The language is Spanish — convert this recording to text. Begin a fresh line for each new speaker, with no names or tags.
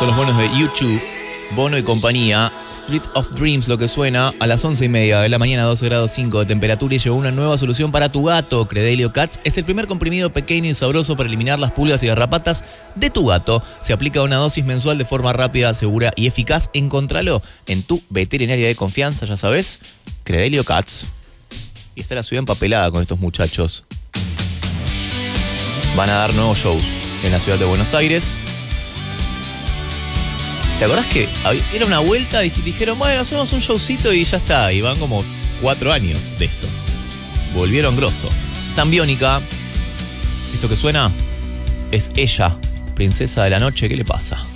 Son los bonos de YouTube, Bono y compañía. Street of Dreams, lo que suena a las 11:30 de la mañana, 12 grados 5 de temperatura, y llegó una nueva solución para tu gato. Credelio Cats es el primer comprimido pequeño y sabroso para eliminar las pulgas y garrapatas de tu gato. Se aplica una dosis mensual de forma rápida, segura y eficaz. Encontralo en tu veterinaria de confianza, ya sabes, Credelio Cats. Y está la ciudad empapelada con estos muchachos. Van a dar nuevos shows en la ciudad de Buenos Aires. ¿Te acordás que era una vuelta y dijeron, bueno, hacemos un showcito y ya está? Y van como 4 años de esto. Volvieron grosso. Tan Biónica. Esto que suena es ella, princesa de la noche. ¿Qué le pasa?